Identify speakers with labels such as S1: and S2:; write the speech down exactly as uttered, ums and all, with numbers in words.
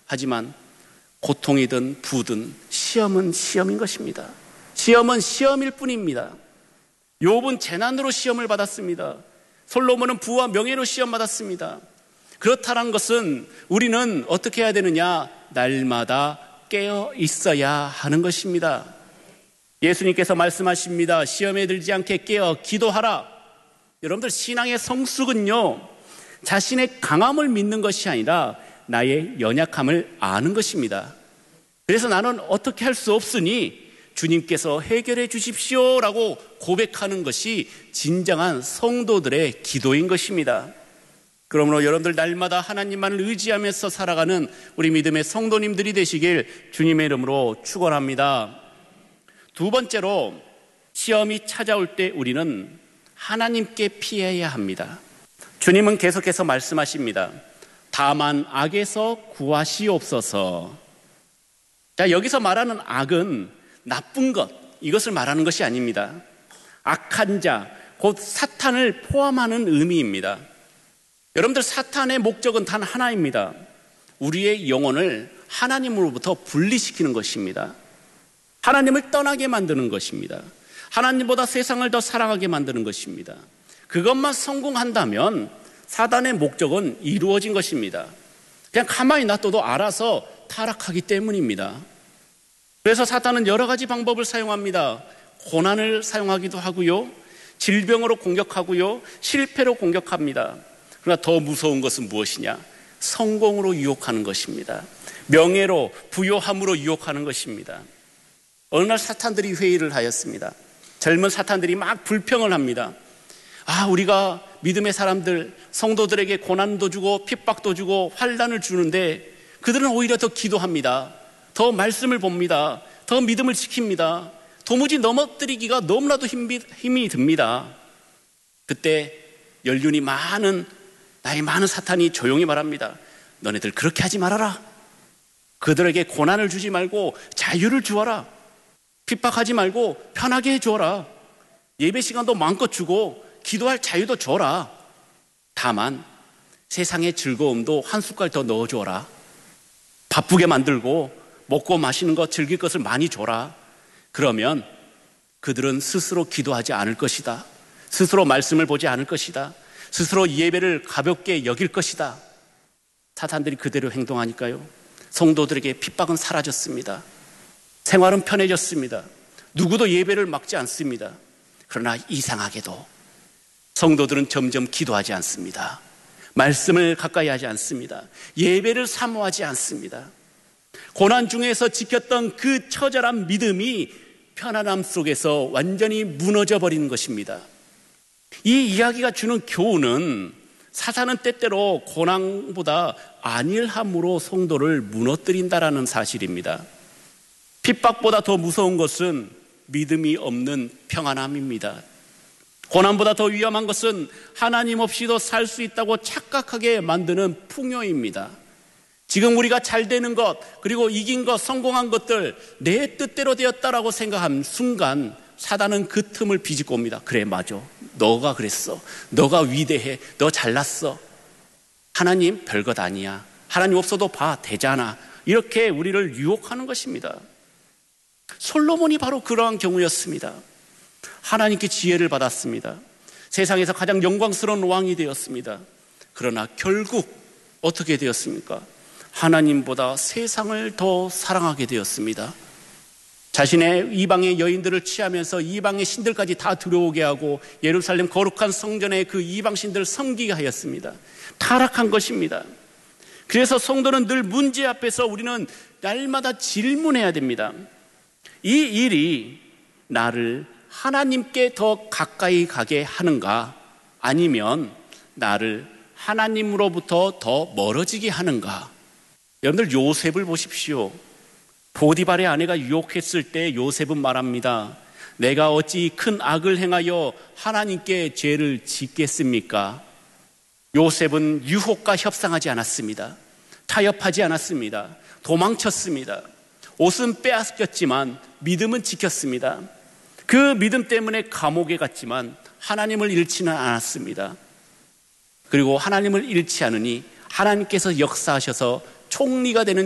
S1: 하지만 고통이든 부든 시험은 시험인 것입니다. 시험은 시험일 뿐입니다. 욥은 재난으로 시험을 받았습니다. 솔로몬은 부와 명예로 시험 받았습니다. 그렇다는 것은 우리는 어떻게 해야 되느냐? 날마다 깨어 있어야 하는 것입니다. 예수님께서 말씀하십니다. 시험에 들지 않게 깨어 기도하라. 여러분들, 신앙의 성숙은요, 자신의 강함을 믿는 것이 아니라 나의 연약함을 아는 것입니다. 그래서 나는 어떻게 할 수 없으니 주님께서 해결해 주십시오라고 고백하는 것이 진정한 성도들의 기도인 것입니다. 그러므로 여러분들 날마다 하나님만을 의지하면서 살아가는 우리 믿음의 성도님들이 되시길 주님의 이름으로 축원합니다. 두 번째로, 시험이 찾아올 때 우리는 하나님께 피해야 합니다. 주님은 계속해서 말씀하십니다. 다만 악에서 구하시옵소서. 자, 여기서 말하는 악은 나쁜 것, 이것을 말하는 것이 아닙니다. 악한 자, 곧 사탄을 포함하는 의미입니다. 여러분들, 사탄의 목적은 단 하나입니다. 우리의 영혼을 하나님으로부터 분리시키는 것입니다. 하나님을 떠나게 만드는 것입니다. 하나님보다 세상을 더 사랑하게 만드는 것입니다. 그것만 성공한다면 사단의 목적은 이루어진 것입니다. 그냥 가만히 놔둬도 알아서 타락하기 때문입니다. 그래서 사탄은 여러 가지 방법을 사용합니다. 고난을 사용하기도 하고요, 질병으로 공격하고요, 실패로 공격합니다. 그러나 더 무서운 것은 무엇이냐? 성공으로 유혹하는 것입니다. 명예로, 부요함으로 유혹하는 것입니다. 어느 날 사탄들이 회의를 하였습니다. 젊은 사탄들이 막 불평을 합니다. 아, 우리가 믿음의 사람들, 성도들에게 고난도 주고 핍박도 주고 환난을 주는데 그들은 오히려 더 기도합니다. 더 말씀을 봅니다. 더 믿음을 지킵니다. 도무지 넘어뜨리기가 너무나도 힘이, 힘이 듭니다. 그때 연륜이 많은, 나이 많은 사탄이 조용히 말합니다. 너네들 그렇게 하지 말아라. 그들에게 고난을 주지 말고 자유를 주어라. 핍박하지 말고 편하게 해주어라. 예배 시간도 마음껏 주고 기도할 자유도 줘라. 다만 세상의 즐거움도 한 숟갈 더 넣어줘라. 바쁘게 만들고 먹고 마시는 것, 즐길 것을 많이 줘라. 그러면 그들은 스스로 기도하지 않을 것이다. 스스로 말씀을 보지 않을 것이다. 스스로 예배를 가볍게 여길 것이다. 사탄들이 그대로 행동하니까요, 성도들에게 핍박은 사라졌습니다. 생활은 편해졌습니다. 누구도 예배를 막지 않습니다. 그러나 이상하게도 성도들은 점점 기도하지 않습니다. 말씀을 가까이 하지 않습니다. 예배를 사모하지 않습니다. 고난 중에서 지켰던 그 처절한 믿음이 편안함 속에서 완전히 무너져 버리는 것입니다. 이 이야기가 주는 교훈은 사탄은 때때로 고난보다 안일함으로 성도를 무너뜨린다라는 사실입니다. 핍박보다 더 무서운 것은 믿음이 없는 평안함입니다. 고난보다 더 위험한 것은 하나님 없이도 살 수 있다고 착각하게 만드는 풍요입니다. 지금 우리가 잘 되는 것, 그리고 이긴 것, 성공한 것들 내 뜻대로 되었다라고 생각한 순간 사단은 그 틈을 비집고 옵니다. 그래, 맞아. 너가 그랬어. 너가 위대해. 너 잘났어. 하나님 별것 아니야. 하나님 없어도 봐, 되잖아. 이렇게 우리를 유혹하는 것입니다. 솔로몬이 바로 그러한 경우였습니다. 하나님께 지혜를 받았습니다. 세상에서 가장 영광스러운 왕이 되었습니다. 그러나 결국 어떻게 되었습니까? 하나님보다 세상을 더 사랑하게 되었습니다. 자신의 이방의 여인들을 취하면서 이방의 신들까지 다 들어오게 하고 예루살렘 거룩한 성전에 그 이방 신들을 섬기게 하였습니다. 타락한 것입니다. 그래서 성도는 늘 문제 앞에서 우리는 날마다 질문해야 됩니다. 이 일이 나를 하나님께 더 가까이 가게 하는가, 아니면 나를 하나님으로부터 더 멀어지게 하는가? 여러분들, 요셉을 보십시오. 보디발의 아내가 유혹했을 때 요셉은 말합니다. 내가 어찌 큰 악을 행하여 하나님께 죄를 짓겠습니까? 요셉은 유혹과 협상하지 않았습니다. 타협하지 않았습니다. 도망쳤습니다. 옷은 빼앗겼지만 믿음은 지켰습니다. 그 믿음 때문에 감옥에 갔지만 하나님을 잃지는 않았습니다. 그리고 하나님을 잃지 않으니 하나님께서 역사하셔서 총리가 되는